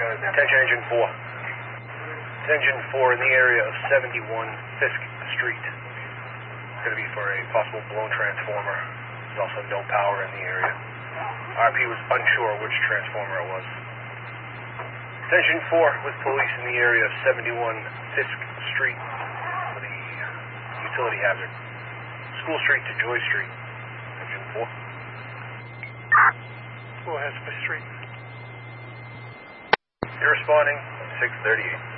Attention Engine 4. It's Engine 4 in the area of 71 Fisk Street. It's going to be for a possible blown transformer. There's also no power in the area. RP was unsure which transformer it was. Attention 4 with police in the area of 71 Fisk Street for the utility hazard. School Street to Joy Street. Engine 4. Go ahead, Fisk Street. You're responding 638.